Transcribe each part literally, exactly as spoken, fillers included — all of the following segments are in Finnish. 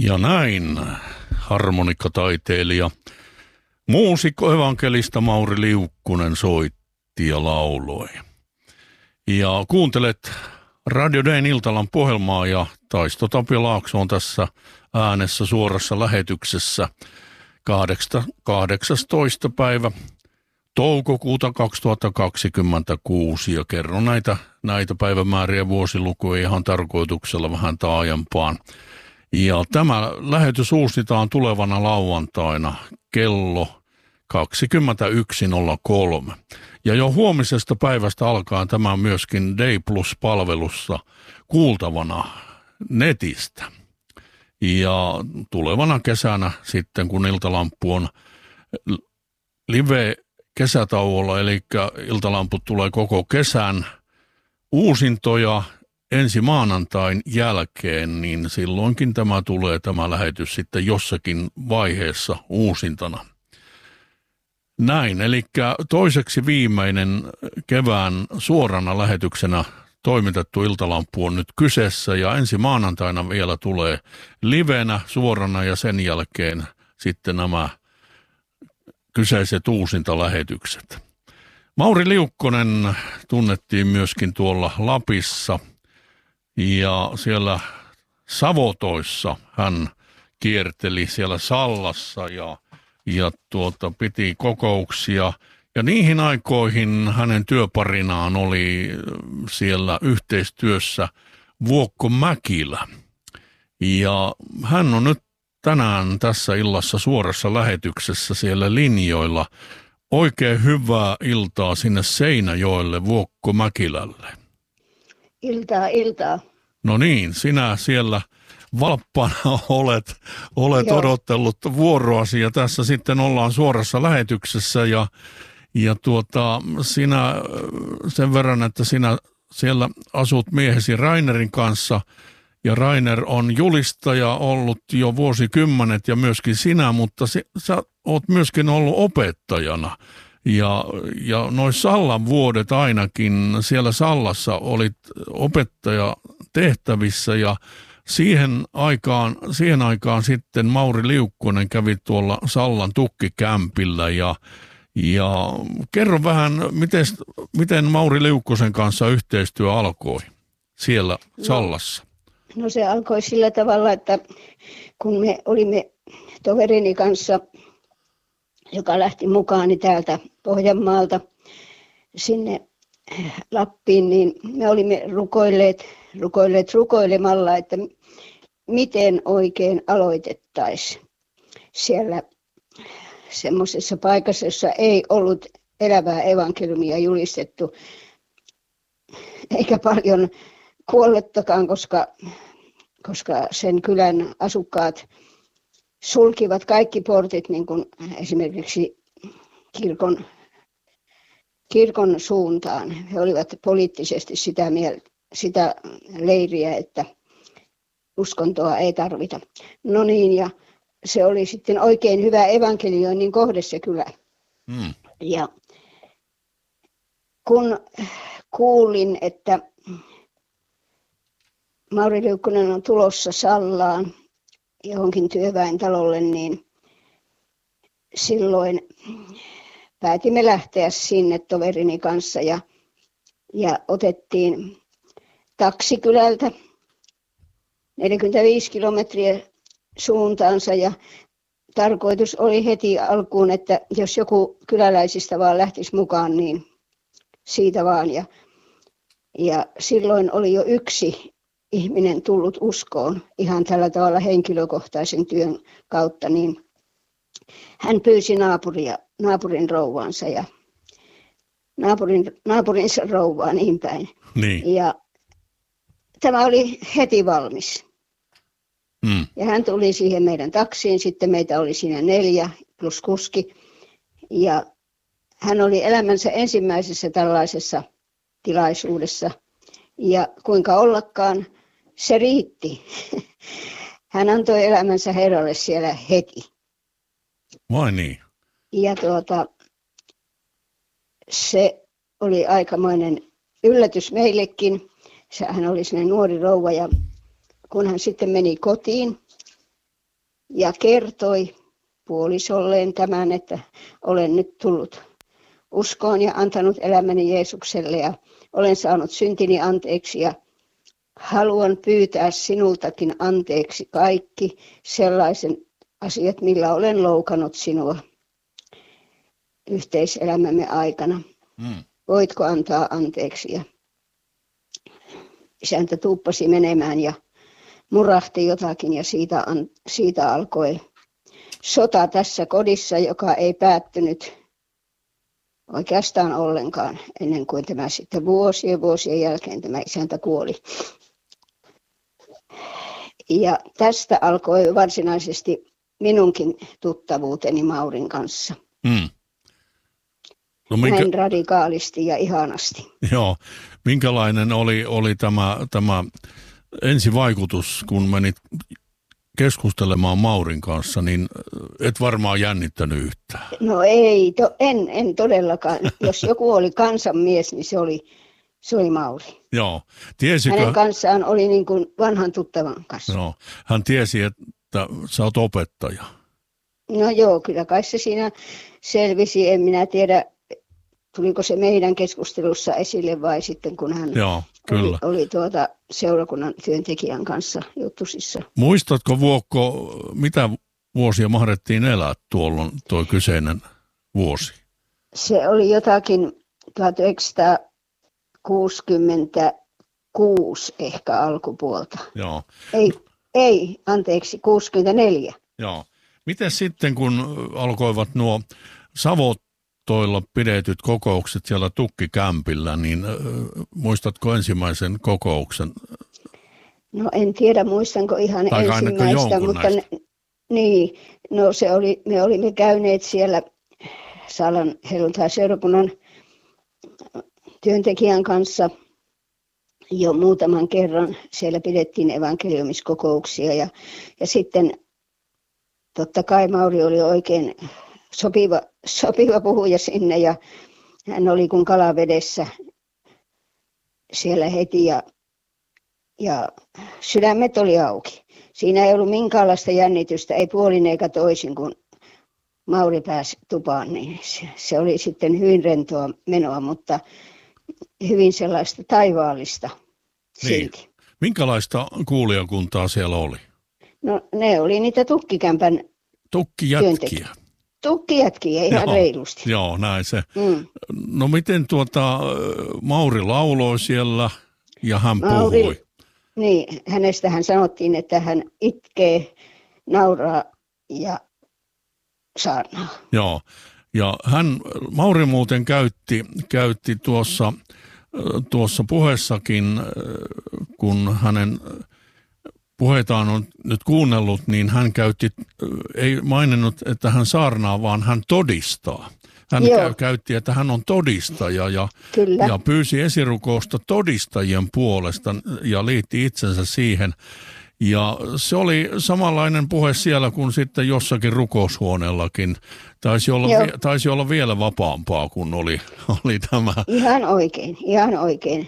Ja näin harmonikkataiteilija, muusikko, evankelista Mauri Liukkonen soitti ja lauloi. Ja kuuntelet Radio Dayn Iltalan pohjelmaa ja Taisto Tapio Laakso on tässä äänessä suorassa lähetyksessä kahdeksastoista päivä toukokuuta kaksituhattakaksikymmentäkuusi ja kerron näitä, näitä päivämääriä vuosilukuja ihan tarkoituksella vähän taajempaan. Ja tämä lähetys uusitaan tulevana lauantaina kello kaksikymmentäyksi nolla kolme. Ja jo huomisesta päivästä alkaen tämä myöskin Day Plus-palvelussa kuultavana netistä. Ja tulevana kesänä sitten, kun Iltalamppu on live kesätauolla, eli Iltalamput tulee koko kesän uusintoja ensi maanantain jälkeen, niin silloinkin tämä tulee tämä lähetys sitten jossakin vaiheessa uusintana. Näin, eli toiseksi viimeinen kevään suorana lähetyksenä toimitettu Iltalamppu on nyt kyseessä ja ensi maanantaina vielä tulee livenä suorana ja sen jälkeen sitten nämä kyseiset uusintalähetykset. Mauri Liukkonen tunnettiin myöskin tuolla Lapissa ja siellä Savotoissa hän kierteli siellä Sallassa ja, ja tuota, piti kokouksia. Ja niihin aikoihin hänen työparinaan oli siellä yhteistyössä Vuokko Mäkilä. Ja hän on nyt tänään tässä illassa suorassa lähetyksessä siellä linjoilla. Oikein hyvää iltaa sinne Seinäjoelle Vuokko Mäkilälle. Iltaa, iltaa. No niin, sinä siellä valppana olet, olet odottellut vuoroasi ja tässä sitten ollaan suorassa lähetyksessä ja Ja tuota, sinä sen verran, että sinä siellä asut miehesi Rainerin kanssa ja Rainer on julistaja ollut jo vuosikymmenet ja myöskin sinä, mutta si, sä oot myöskin ollut opettajana. Ja, ja noin Sallan vuodet ainakin siellä Sallassa olit opettaja tehtävissä ja siihen aikaan, siihen aikaan sitten Mauri Liukkonen kävi tuolla Sallan tukkikämpillä ja Ja kerro vähän, miten, miten Mauri Liukkosen kanssa yhteistyö alkoi siellä Sallassa? No, no se alkoi sillä tavalla, että kun me olimme toverini kanssa, joka lähti mukaani täältä Pohjanmaalta sinne Lappiin, niin me olimme rukoilleet, rukoilleet rukoilemalla, että miten oikein aloitettaisiin siellä semmoisessa paikassa, jossa ei ollut elävää evankeliumia julistettu, eikä paljon kuollettakaan, koska, koska sen kylän asukkaat sulkivat kaikki portit, niin kuin esimerkiksi kirkon, kirkon suuntaan. He olivat poliittisesti sitä, mieltä, sitä leiriä, että uskontoa ei tarvita. No niin, ja se oli sitten oikein hyvä evankelioinnin kohde se kylä. Mm. Ja kun kuulin, että Mauri Liukkonen on tulossa Sallaan johonkin työväentalolle, niin silloin päätimme lähteä sinne toverini kanssa ja, ja otettiin taksikylältä neljäkymmentäviisi kilometriä suuntaansa ja tarkoitus oli heti alkuun, että jos joku kyläläisistä vaan lähtisi mukaan, niin siitä vaan. Ja, ja silloin oli jo yksi ihminen tullut uskoon ihan tällä tavalla henkilökohtaisen työn kautta, niin hän pyysi naapuria, naapurin rouvaansa ja naapurin, naapurinsa rouvaa niin päin. Niin. Ja tämä oli heti valmis. Mm. Ja hän tuli siihen meidän taksiin, sitten meitä oli siinä neljä plus kuski. Ja hän oli elämänsä ensimmäisessä tällaisessa tilaisuudessa. Ja kuinka ollakaan, se riitti. Hän antoi elämänsä Herralle siellä heti. Vai niin? Ja tuota, se oli aikamoinen yllätys meillekin. Hän oli sinne nuori rouva ja kun hän sitten meni kotiin, ja kertoi puolisolleen tämän, että olen nyt tullut uskoon ja antanut elämäni Jeesukselle ja olen saanut syntini anteeksi ja haluan pyytää sinultakin anteeksi kaikki sellaisen asiat, millä olen loukannut sinua yhteiselämämme aikana. Mm. Voitko antaa anteeksi? Ja isäntä tuuppasi menemään ja murahti jotakin ja siitä, siitä alkoi sota tässä kodissa, joka ei päättynyt oikeastaan ollenkaan ennen kuin tämä sitten vuosien vuosien jälkeen tämä isäntä kuoli. Ja tästä alkoi varsinaisesti minunkin tuttavuuteni Maurin kanssa. Mm. No minkä... Näin radikaalisti ja ihanasti. Joo. Minkälainen oli, oli tämä, tämä ensivaikutus, kun menit keskustelemaan Maurin kanssa, niin et varmaan jännittänyt yhtään. No ei, to, en, en todellakaan. Jos joku oli kansanmies, niin se oli, se oli Mauri. Joo. Tiesikö... Hänen kanssaan oli niin kuin vanhan tuttavan kanssa. Joo. Hän tiesi, että sä oot opettaja. No joo, kyllä kai se siinä selvisi. En minä tiedä, tuliko se meidän keskustelussa esille vai sitten kun hän joo, kyllä. oli, oli tuota seurakunnan työntekijän kanssa juttusissa. Muistatko Vuokko, mitä vuosia mahdettiin elää tuolloin tuo kyseinen vuosi? Se oli jotakin tuhatyhdeksänsataakuusikymmentäkuusi ehkä alkupuolta. Joo. Ei, ei, anteeksi, kuusikymmentäneljä. Joo. Miten sitten, kun alkoivat nuo Savotoilla pidetyt kokoukset siellä Tukkikämpillä, niin äh, muistatko ensimmäisen kokouksen? No en tiedä, muistanko ihan tai ensimmäistä, mutta ne, niin, no se oli, me olimme käyneet siellä Sallan helluntai-seurakunnan työntekijän kanssa jo muutaman kerran. Siellä pidettiin evankeliumiskokouksia ja, ja sitten totta kai Mauri oli oikein sopiva, sopiva puhuja sinne ja hän oli kuin kalavedessä siellä heti ja, ja sydämet oli auki. Siinä ei ollut minkäänlaista jännitystä, ei puolin eikä toisin, kun Mauri pääsi tupaan, niin se, se oli sitten hyvin rentoa menoa, mutta hyvin sellaista taivaallista silti. Niin. Minkälaista kuulijakuntaa siellä oli? No ne oli niitä tukkikämpän Tukkijätkiä. Tukkijätkiä, ihan joo, reilusti. Joo, näin se. Mm. No miten tuota, Mauri lauloi siellä ja hän Mauri, puhui? Niin, hänestähän sanottiin, että hän itkee, nauraa ja saarnaa. Joo, ja hän, Mauri muuten käytti, käytti tuossa, tuossa puheessakin, kun hänen puheitaan on nyt kuunnellut, niin hän käytti, ei maininnut, että hän saarnaa, vaan hän todistaa. Hän Joo. käytti, että hän on todistaja ja, ja pyysi esirukousta todistajien puolesta ja liitti itsensä siihen. Ja se oli samanlainen puhe siellä kuin sitten jossakin rukoushuoneellakin. Taisi olla, vi, taisi olla vielä vapaampaa kuin oli, oli tämä. Ihan oikein, ihan oikein.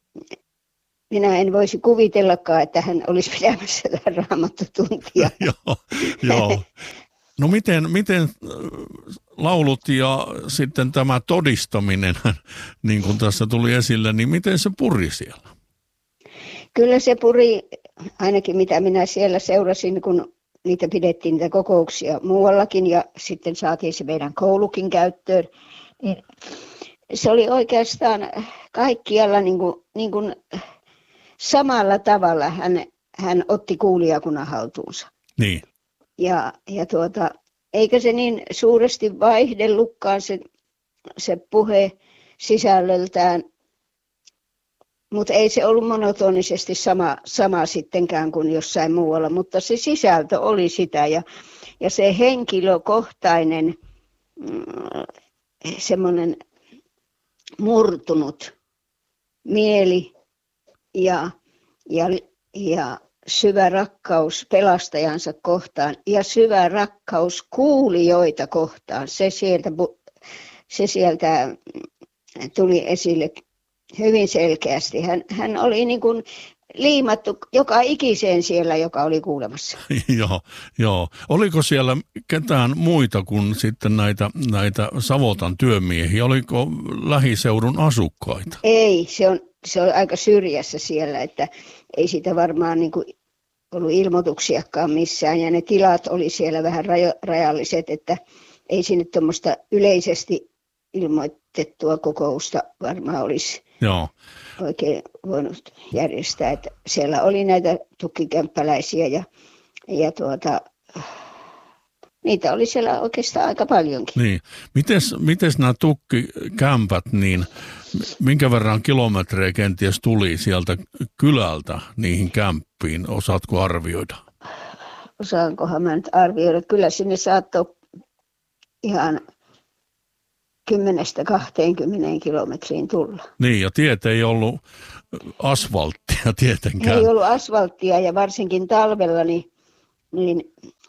Minä en voisi kuvitellakaan, että hän olisi pitämässä tätä raamattotuntia. joo, joo. No miten, miten laulut ja sitten tämä todistaminen, niin kuin tässä tuli esille, niin miten se puri siellä? Kyllä se puri, ainakin mitä minä siellä seurasin, kun niitä pidettiin niitä kokouksia muuallakin ja sitten saatiin se meidän koulukin käyttöön. Niin se oli oikeastaan kaikkialla niin kuin, niin kuin samalla tavalla hän, hän otti kuulijakunnan haltuunsa. Niin. Ja, ja tuota, eikä se niin suuresti vaihdellutkaan se, se puhe sisällöltään, mutta ei se ollut monotonisesti sama, sama sittenkään kuin jossain muualla, mutta se sisältö oli sitä ja, ja se henkilökohtainen mm, semmoinen murtunut mieli ja, ja, ja syvä rakkaus pelastajansa kohtaan ja syvä rakkaus kuulijoita kohtaan. Se sieltä, se sieltä tuli esille hyvin selkeästi. Hän, hän oli niin kuin liimattu joka ikiseen siellä, joka oli kuulemassa. Joo, joo. Oliko siellä ketään muita kuin sitten näitä, näitä Savotan työmiehiä? Oliko lähiseudun asukkaita? Ei, se on, se on aika syrjässä siellä, että ei siitä varmaan niin kuin ollut ilmoituksiakaan missään. Ja ne tilat oli siellä vähän rajo, rajalliset, että ei sinne tuommoista yleisesti ilmoitettua kokousta varmaan olisi Joo. oikein voinut järjestää. Että siellä oli näitä tukkikämppäläisiä ja, ja tuota, niitä oli siellä oikeastaan aika paljonkin. Niin. Mites, mites nämä tukkikämpät, niin minkä verran kilometrejä kenties tuli sieltä kylältä niihin kämppiin? Osaatko arvioida? Osaankohan mä nyt arvioida? Kyllä sinne saattoi ihan kymmenestä kahteenkymmeneen kilometriin tulla. Niin, ja tiet ei ollut asfalttia tietenkään. Ei ollut asfalttia ja varsinkin talvella niin, niin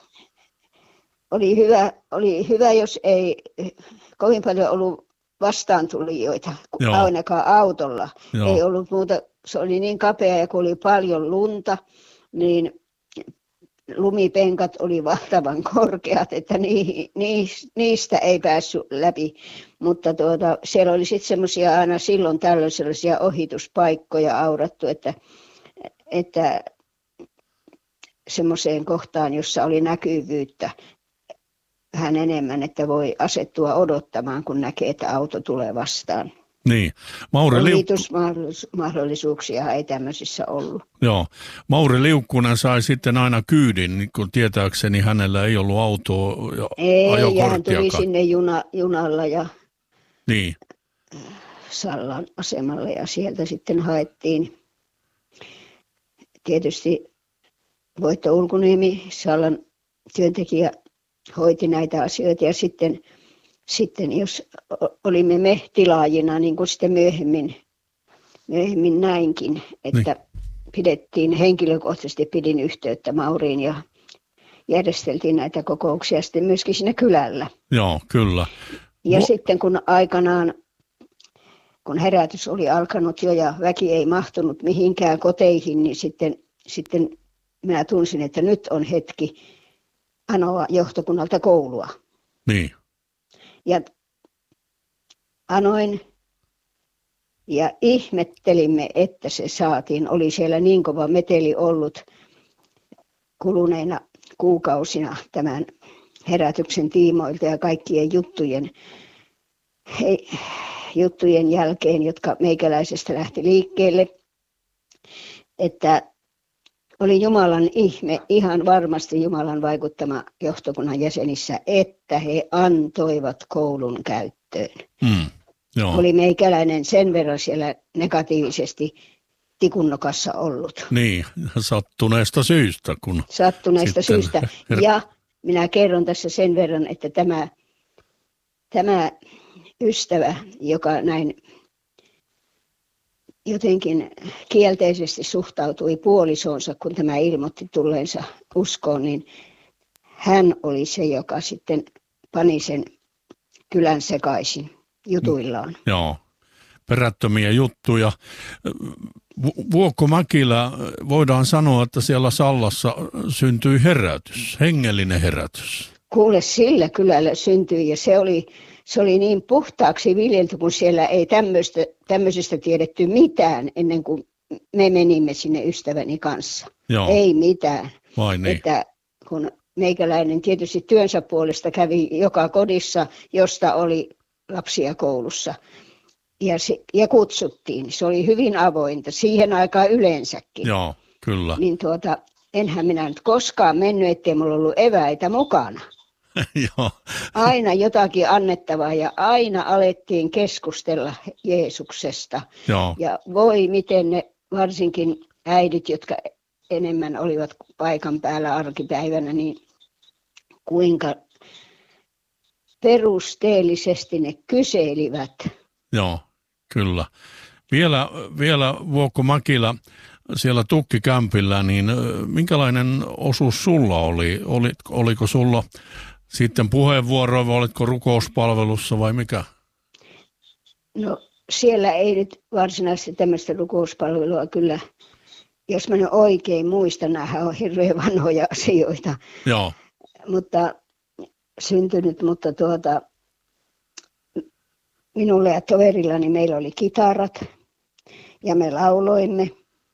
oli, hyvä, oli hyvä, jos ei kovin paljon ollut vastaantulijoita, Joo. ainakaan autolla. Joo. Ei ollut muuta, se oli niin kapea ja kun oli paljon lunta, niin lumipenkat oli valtavan korkeat, että niistä ei päässyt läpi, mutta tuota, siellä oli sitten semmoisia aina silloin tällöin sellaisia ohituspaikkoja aurattu, että, että semmoiseen kohtaan, jossa oli näkyvyyttä vähän enemmän, että voi asettua odottamaan, kun näkee, että auto tulee vastaan. Niin. Mauri Liukkunen ei tämmöisissä ollut. Joo. Mauri Liukkunen sai sitten aina kyydin, niin kun tietääkseni hänellä ei ollut autoa ja ei, ja hän tuli sinne juna, junalla ja niin. Sallan asemalle ja sieltä sitten haettiin. Tietysti Voitto Ulkuniemi, Sallan työntekijä, hoiti näitä asioita ja sitten Sitten jos olimme me tilaajina, niin kuin sitten myöhemmin, myöhemmin näinkin, että niin. Pidettiin, henkilökohtaisesti pidin yhteyttä Mauriin ja järjesteltiin näitä kokouksia sitten myöskin siinä kylällä. Joo, kyllä. Ja Mo- sitten kun aikanaan, kun herätys oli alkanut jo ja väki ei mahtunut mihinkään koteihin, niin sitten, sitten minä tunsin, että nyt on hetki anoa johtokunnalta koulua. Niin. Ja anoin ja ihmettelimme, että se saatiin. Oli siellä niin kova meteli ollut kuluneina kuukausina tämän herätyksen tiimoilta ja kaikkien juttujen, he, juttujen jälkeen, jotka meikäläisestä lähti liikkeelle, että oli Jumalan ihme, ihan varmasti Jumalan vaikuttama johtokunnan jäsenissä, että he antoivat koulun käyttöön. Mm, joo. Oli meikäläinen sen verran siellä negatiivisesti tikunnokassa ollut. Niin, sattuneesta syystä. Kun sattuneesta syystä. Her... Ja minä kerron tässä sen verran, että tämä, tämä ystävä, joka näin jotenkin kielteisesti suhtautui puolisoonsa, kun tämä ilmoitti tulleensa uskoon, niin hän oli se, joka sitten pani sen kylän sekaisin jutuillaan. Joo, perättömiä juttuja. Vuokko Mäkilä, voidaan sanoa, että siellä Sallassa syntyi herätys, hengellinen herätys. Kuule, sillä kylällä syntyi ja se oli... Se oli niin puhtaaksi viljelty, kun siellä ei tämmöistä, tämmöisestä tiedetty mitään ennen kuin me menimme sinne ystäväni kanssa. Joo. Ei mitään. Vai niin. Että kun meikäläinen tietysti työnsä puolesta kävi joka kodissa, josta oli lapsia koulussa. Ja, se, ja kutsuttiin. Se oli hyvin avointa, siihen aikaan yleensäkin. Joo, kyllä. Niin tuota, enhän minä nyt koskaan mennyt, ettei mulla ollut eväitä mukana. Joo. Aina jotakin annettavaa ja aina alettiin keskustella Jeesuksesta. Joo. Ja voi miten ne varsinkin äidit, jotka enemmän olivat paikan päällä arkipäivänä, niin kuinka perusteellisesti ne kyselivät. Joo, kyllä. Vielä, vielä Vuokko Mäkilä siellä tukkikämpillä, niin minkälainen osuus sulla oli? Olit, oliko sulla sitten puheenvuoroa vai olitko rukouspalvelussa vai mikä? No siellä ei nyt varsinaisesti tämmöistä rukouspalvelua kyllä jos mä nyt oikein muistan, nämähän on hirveän vanhoja asioita. Joo. Mutta syntynyt, mutta tuota, minulle ja toverillani meillä oli kitarat ja me lauloimme.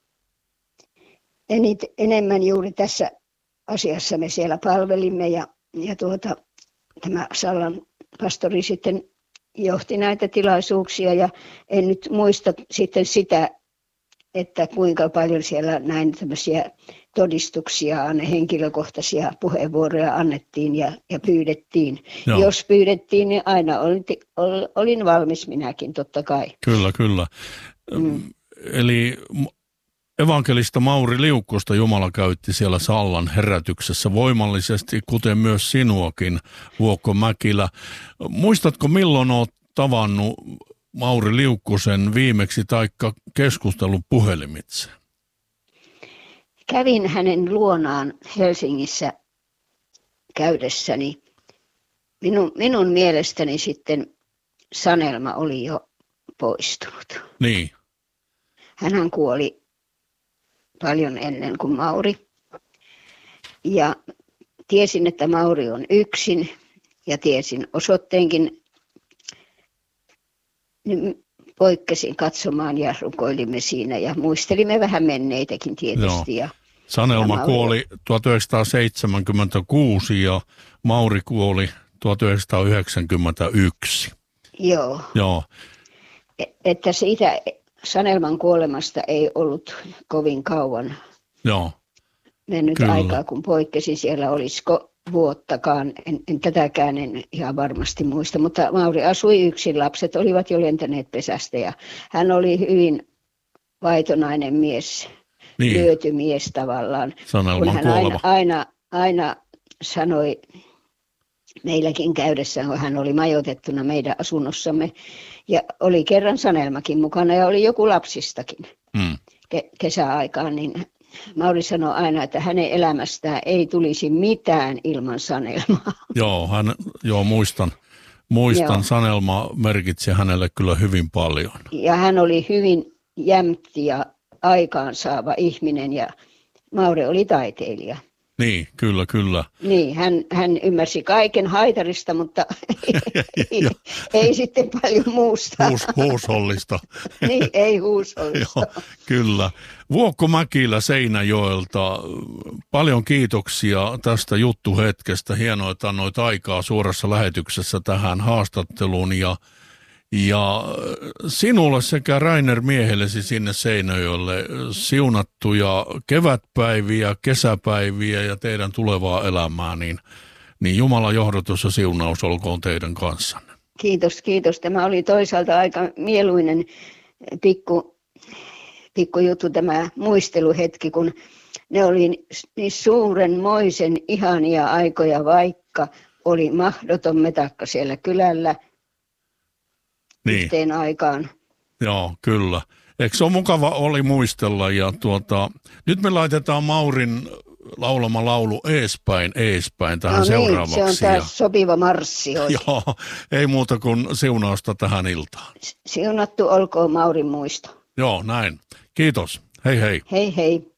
Enit, enemmän juuri tässä asiassa me siellä palvelimme ja, ja tuota, tämä Sallan pastori sitten johti näitä tilaisuuksia ja en nyt muista sitten sitä, että kuinka paljon siellä näin tämmöisiä todistuksia, henkilökohtaisia puheenvuoroja annettiin ja, ja pyydettiin. Joo. Jos pyydettiin, niin aina olin, olin valmis minäkin, totta kai. Kyllä, kyllä. Mm. Eli evankelista Mauri Liukkosta Jumala käytti siellä Sallan herätyksessä voimallisesti, kuten myös sinuakin, Vuokko Mäkilä. Muistatko, milloin olet tavannut Mauri Liukkosen viimeksi taikka keskustellut puhelimitse? Kävin hänen luonaan Helsingissä käydessäni. Minun, minun mielestäni sitten Sanelma oli jo poistunut. Niin. Hänhän kuoli paljon ennen kuin Mauri. Ja tiesin, että Mauri on yksin ja tiesin osoitteenkin. Niin poikkesin katsomaan ja rukoilimme siinä ja muistelimme vähän menneitäkin tietysti. Ja, Sanelma ja kuoli tuhatyhdeksänsataaseitsemänkymmentäkuusi ja Mauri kuoli tuhatyhdeksänsataayhdeksänkymmentäyksi. Joo. Joo. Että siitä Sanelman kuolemasta ei ollut kovin kauan Joo. mennyt Kyllä. aikaa, kun poikkesin. Siellä olisiko vuottakaan, en, en tätäkään en ihan varmasti muista, mutta Mauri asui yksin, lapset olivat jo lentäneet pesästä ja hän oli hyvin vaitonainen mies, niin. lyöty mies tavallaan. Sanelman kun hän aina, aina, aina sanoi meilläkin käydessä, kun hän oli majoitettuna meidän asunnossamme ja oli kerran Sanelmakin mukana ja oli joku lapsistakin hmm. ke- kesäaikaan, niin Mauri sanoi aina, että hänen elämästään ei tulisi mitään ilman Sanelmaa. Joo, hän, joo muistan. Muistan, joo. Sanelma merkitsi hänelle kyllä hyvin paljon. Ja hän oli hyvin jämpti ja aikaansaava ihminen ja Mauri oli taiteilija. Niin, kyllä, kyllä. Niin, hän, hän ymmärsi kaiken haitarista, mutta ei, ei sitten paljon muusta. Huus, huushollista. Niin, ei huushollista. Joo, kyllä. Vuokko Mäkilä Seinäjoelta, paljon kiitoksia tästä juttuhetkestä. Hienoa, että annoit aikaa suorassa lähetyksessä tähän haastatteluun ja Ja sinulle sekä Rainer miehellesi sinne Seinäjoelle siunattuja kevätpäiviä, kesäpäiviä ja teidän tulevaa elämää, niin, niin Jumalan johdatus ja siunaus olkoon teidän kanssanne. Kiitos, kiitos. Tämä oli toisaalta aika mieluinen pikku, pikku juttu tämä muisteluhetki, kun ne oli niin suurenmoisen ihania aikoja, vaikka oli mahdoton metakka siellä kylällä. Niin. Yhteen aikaan. Joo, kyllä. Eikö se ole mukava oli muistella ja tuota, nyt me laitetaan Maurin laulama laulu Eespäin, Eespäin tähän no niin, seuraavaksi. Se on tämä sopiva marssi. Joo, ei muuta kuin siunausta tähän iltaan. Siunattu olkoon Maurin muisto. Joo, näin. Kiitos. Hei hei. Hei hei.